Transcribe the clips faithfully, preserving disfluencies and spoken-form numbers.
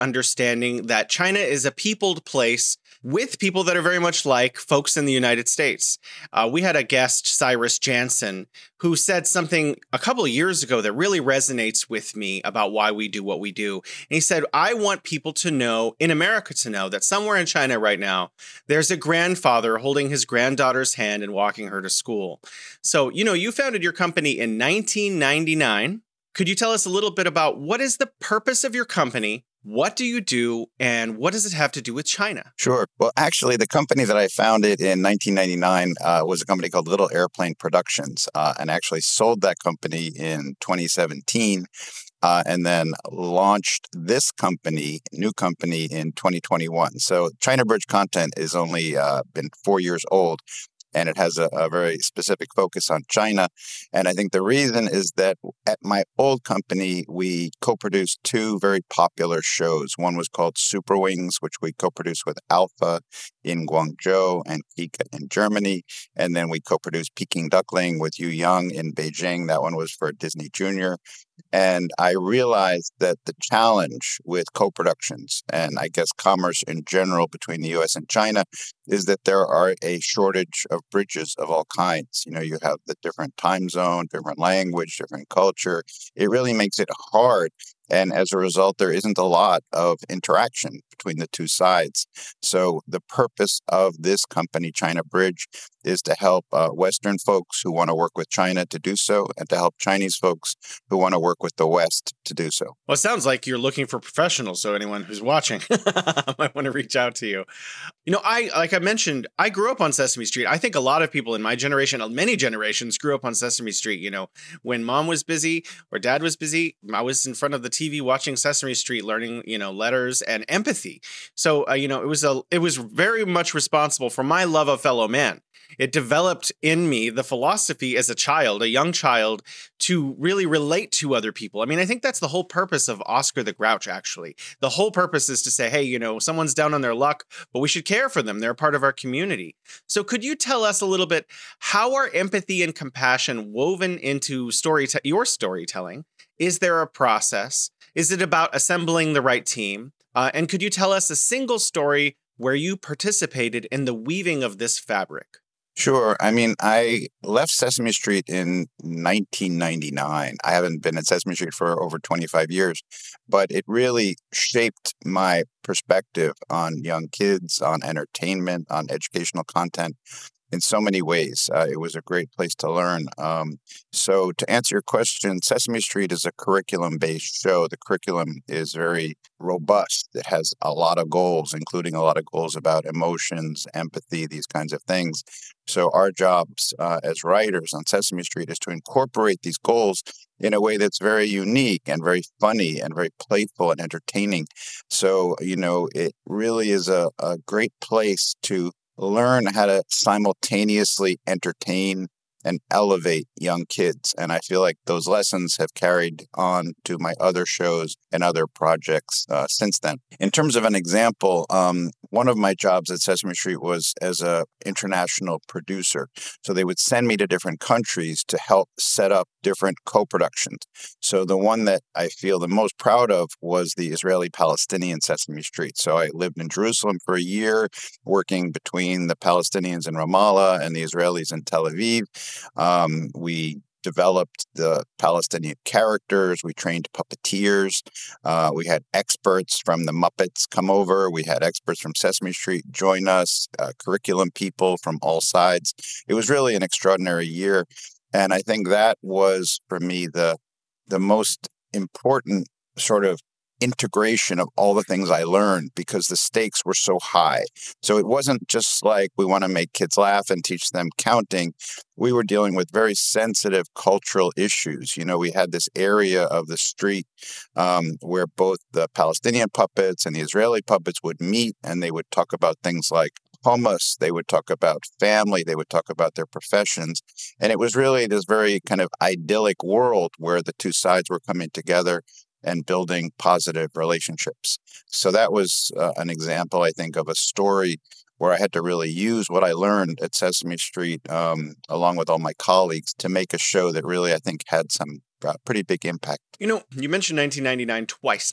understanding that China is a peopled place with people that are very much like folks in the United States. Uh, we had a guest, Cyrus Jansen, who said something a couple of years ago that really resonates with me about why we do what we do. And he said, I want people to know, in America to know, that somewhere in China right now, there's a grandfather holding his granddaughter's hand and walking her to school. So, you know, you founded your company in nineteen ninety-nine. Could you tell us a little bit about what is the purpose of your company? What do you do, and what does it have to do with China? Sure. Well, actually, the company that I founded in nineteen ninety-nine uh, was a company called Little Airplane Productions, uh, and actually sold that company in twenty seventeen, uh, and then launched this company, new company, in twenty twenty-one. So China Bridge Content is only uh, been four years old, and it has a, a very specific focus on China. And I think the reason is that at my old company, we co-produced two very popular shows. One was called Super Wings, which we co-produced with Alpha in Guangzhou and Kika in Germany. And then we co-produced Peking Duckling with Yu Young in Beijing. That one was for Disney Junior. And I realized that the challenge with co-productions, and I guess commerce in general between the U S and China, is that there are a shortage of bridges of all kinds. You know, you have the different time zone, different language, different culture. It really makes it hard. And as a result, there isn't a lot of interaction between the two sides. So the purpose of this company, China Bridge, is to help uh, Western folks who want to work with China to do so, and to help Chinese folks who want to work with the West to do so. Well, it sounds like you're looking for professionals, so anyone who's watching might want to reach out to you. You know, I like I mentioned, I grew up on Sesame Street. I think a lot of people in my generation, many generations, grew up on Sesame Street. You know, when mom was busy or dad was busy, I was in front of the T V watching Sesame Street, learning, you know, letters and empathy. So, uh, you know, it was a it was very much responsible for my love of fellow man. It developed in me the philosophy as a child, a young child, to really relate to other people. I mean, I think that's the whole purpose of Oscar the Grouch, actually. The whole purpose is to say, hey, you know, someone's down on their luck, but we should care for them. They're a part of our community. So could you tell us a little bit, how are empathy and compassion woven into story te- your storytelling? Is there a process? Is it about assembling the right team? Uh, and could you tell us a single story where you participated in the weaving of this fabric? Sure. I mean, I left Sesame Street in nineteen ninety-nine. I haven't been at Sesame Street for over twenty-five years, but it really shaped my perspective on young kids, on entertainment, on educational content in so many ways. Uh, it was a great place to learn. Um, so to answer your question, Sesame Street is a curriculum-based show. The curriculum is very robust. It has a lot of goals, including a lot of goals about emotions, empathy, these kinds of things. So our jobs uh, as writers on Sesame Street is to incorporate these goals in a way that's very unique and very funny and very playful and entertaining. So, you know, it really is a, a great place to learn how to simultaneously entertain and elevate young kids. And I feel like those lessons have carried on to my other shows and other projects uh, since then. In terms of an example, um, one of my jobs at Sesame Street was as an international producer. So they would send me to different countries to help set up different co-productions. So the one that I feel the most proud of was the Israeli-Palestinian Sesame Street. So I lived in Jerusalem for a year, working between the Palestinians in Ramallah and the Israelis in Tel Aviv. Um, we developed the Palestinian characters. We trained puppeteers. Uh, we had experts from the Muppets come over. We had experts from Sesame Street join us, uh, curriculum people from all sides. It was really an extraordinary year. And I think that was, for me, the the most important sort of integration of all the things I learned, because the stakes were so high. So it wasn't just like we want to make kids laugh and teach them counting. We were dealing with very sensitive cultural issues. You know, we had this area of the street um, where both the Palestinian puppets and the Israeli puppets would meet, and they would talk about things like hummus, they would talk about family, they would talk about their professions. And it was really this very kind of idyllic world where the two sides were coming together and building positive relationships. So that was uh, an example, I think, of a story where I had to really use what I learned at Sesame Street, um, along with all my colleagues, to make a show that really, I think, had some uh, pretty big impact. You know, you mentioned nineteen ninety-nine twice now.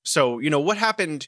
So, you know, what happened